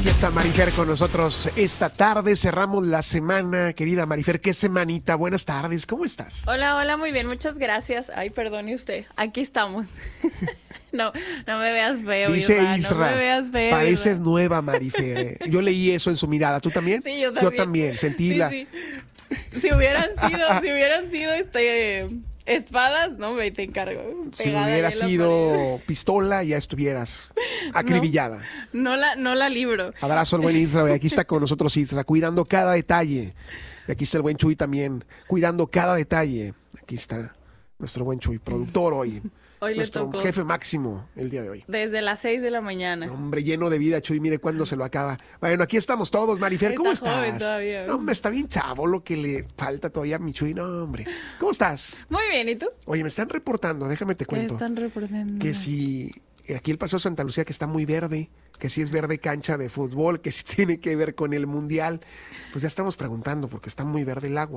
Aquí está Marifer con nosotros esta tarde. Cerramos la semana, querida Marifer. ¿Qué semanita? Buenas tardes, ¿cómo estás? Hola, muy bien, muchas gracias. Ay, perdone usted, aquí estamos. No me veas feo, Dice Isra, Isra, no me veas feo. pareces Isra. nueva, Marifer. Yo leí eso en su mirada. ¿Tú también? Sí, yo también. Yo también, sentí Sí, la... sí. Si hubieran sido espadas, no, me te encargo. Si hubiera sido pistola, ya estuvieras acribillada. No la libro. Abrazo al buen Isra. Aquí está con nosotros Isra, cuidando cada detalle. Y aquí está el buen Chuy también, cuidando cada detalle. Aquí está nuestro buen Chuy, productor hoy. Hoy Nuestro le tocó. jefe máximo el día de hoy. Desde las 6 de la mañana. Hombre, lleno de vida, Chuy, mire cuándo se lo acaba. Bueno, aquí estamos todos, Marifer, ¿cómo Está joven estás? todavía. No, hombre, está bien chavo lo que le falta todavía a mi Chuy, no, hombre. ¿Cómo estás? Muy bien, ¿y tú? Oye, me están reportando, déjame te ¿Qué cuento. están reportando? Que si aquí el Paseo Santa Lucía, que está muy verde, que si es verde cancha de fútbol, que si tiene que ver con el Mundial, pues ya estamos preguntando porque está muy verde el agua.